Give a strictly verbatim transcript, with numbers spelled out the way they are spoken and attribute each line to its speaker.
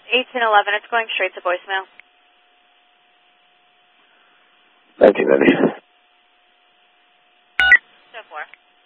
Speaker 1: eighteen eleven, it's going straight to voicemail.
Speaker 2: nineteen ninety.
Speaker 1: So four.